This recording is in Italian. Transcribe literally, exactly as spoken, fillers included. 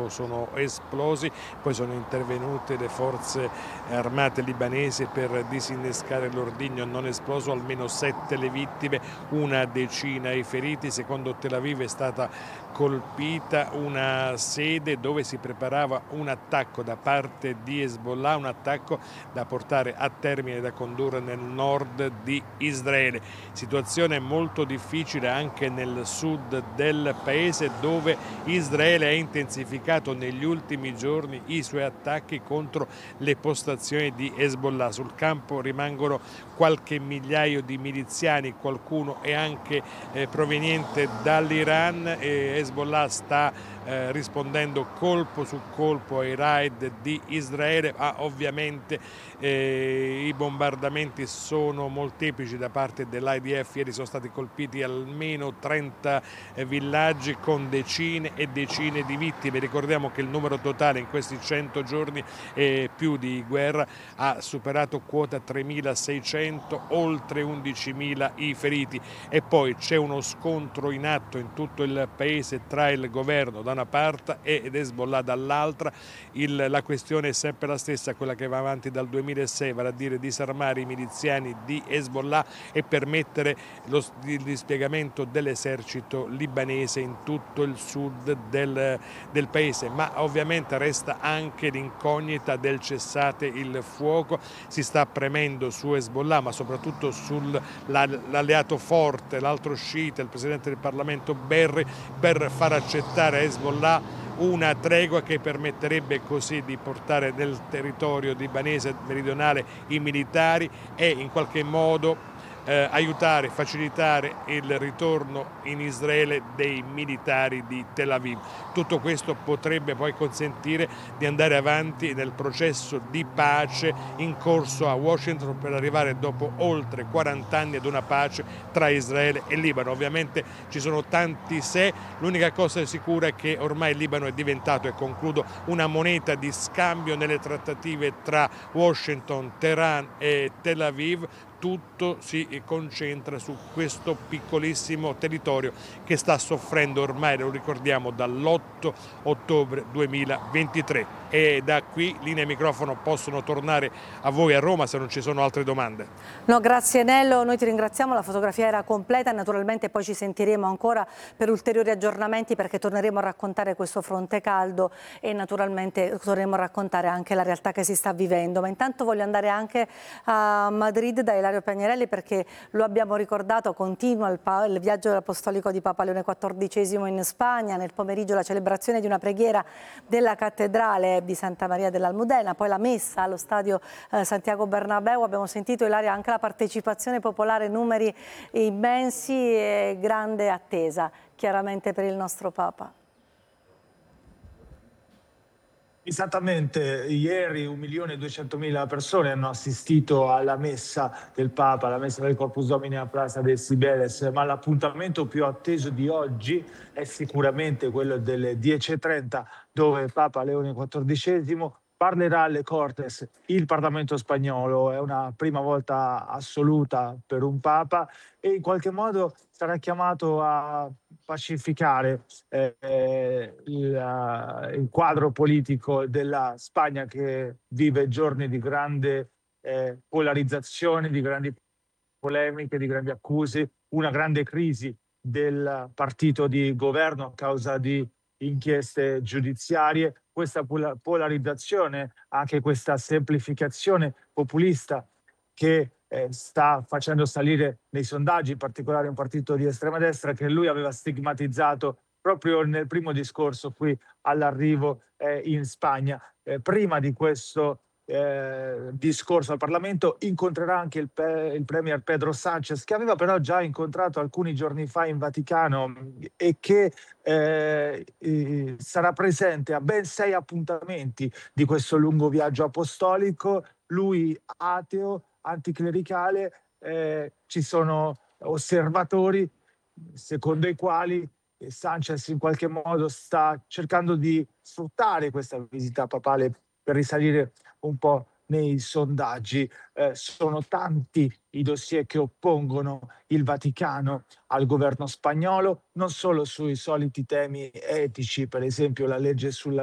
solo sono esplosi, poi sono intervenute le forze armate libanesi per disinnescare l'ordigno non esploso, almeno sette le vittime, una decina i feriti. Secondo Tel Aviv è stata colpita una sede dove si preparava un attacco da parte di Hezbollah, un attacco da portare a termine, da condurre nel nord di Israele. Situazione molto difficile anche nel sud del paese, dove Israele ha intensificato negli ultimi giorni i suoi attacchi contro le postazioni di Hezbollah. Sul campo rimangono qualche migliaio di miliziani, qualcuno è anche eh, proveniente dall'Iran, e Hezbollah sta eh, rispondendo colpo su colpo ai raid di Israele. Ah, ovviamente eh, i bombardamenti sono molteplici da parte dell'I D F. Ieri sono stati colpiti almeno trenta eh, villaggi con decine e decine di vittime. Ricordiamo che il numero totale in questi cento giorni eh, più di guerra ha superato quota tremilaseicento, oltre undicimila i feriti. E poi c'è uno scontro in atto in tutto il paese tra il governo da una parte ed Hezbollah dall'altra. Il, la questione è sempre la stessa, quella che va avanti dal duemilasei, vale a dire disarmare i miliziani di Hezbollah e permettere lo, il dispiegamento dell'esercito libanese in tutto il sud del, del paese. Ma ovviamente resta anche l'incognita del cessate il fuoco. Si sta premendo su Hezbollah, ma soprattutto sull'alleato forte, l'altro sciita, il presidente del Parlamento Berri, per far accettare a Hezbollah una tregua che permetterebbe così di portare nel territorio libanese meridionale i militari e in qualche modo Eh, aiutare, facilitare il ritorno in Israele dei militari di Tel Aviv. Tutto questo potrebbe poi consentire di andare avanti nel processo di pace in corso a Washington, per arrivare dopo oltre quaranta anni ad una pace tra Israele e Libano. Ovviamente ci sono tanti se, l'unica cosa sicura è che ormai il Libano è diventato, e concludo, una moneta di scambio nelle trattative tra Washington, Teheran e Tel Aviv. Tutto si concentra su questo piccolissimo territorio che sta soffrendo ormai, lo ricordiamo, dall'otto ottobre duemilaventitré. E da qui linea e microfono possono tornare a voi a Roma se non ci sono altre domande. No, grazie Nello, noi ti ringraziamo, la fotografia era completa e naturalmente poi ci sentiremo ancora per ulteriori aggiornamenti, perché torneremo a raccontare questo fronte caldo e naturalmente torneremo a raccontare anche la realtà che si sta vivendo. Ma intanto voglio andare anche a Madrid da Ilaria Piagnarelli, perché lo abbiamo ricordato, continua il, il viaggio apostolico di Papa Leone quattordicesimo in Spagna. Nel pomeriggio la celebrazione di una preghiera della cattedrale di Santa Maria dell'Almudena, poi la messa allo stadio eh, Santiago Bernabéu. Abbiamo sentito, Ilaria, anche la partecipazione popolare, numeri immensi e grande attesa chiaramente per il nostro Papa. Esattamente, ieri un milione e duecentomila persone hanno assistito alla messa del Papa, alla messa del Corpus Domini a Plaza de Cibeles, ma l'appuntamento più atteso di oggi è sicuramente quello delle dieci e trenta, dove Papa Leone quattordicesimo parlerà alle Cortes. Il Parlamento spagnolo è una prima volta assoluta per un Papa e in qualche modo sarà chiamato a pacificare eh, il, il quadro politico della Spagna, che vive giorni di grande eh, polarizzazione, di grandi polemiche, di grandi accuse, una grande crisi del partito di governo a causa di inchieste giudiziarie. Questa polarizzazione, anche questa semplificazione populista che eh, sta facendo salire nei sondaggi, in particolare un partito di estrema destra che lui aveva stigmatizzato proprio nel primo discorso qui all'arrivo eh, in Spagna. Eh, prima di questo eh, discorso al Parlamento incontrerà anche il, il premier Pedro Sánchez, che aveva però già incontrato alcuni giorni fa in Vaticano e che eh, eh, sarà presente a ben sei appuntamenti di questo lungo viaggio apostolico. Lui ateo, anticlericale, eh, ci sono osservatori secondo i quali Sánchez in qualche modo sta cercando di sfruttare questa visita papale per risalire un po' nei sondaggi. Eh, sono tanti i dossier che oppongono il Vaticano al governo spagnolo, non solo sui soliti temi etici, per esempio la legge sulla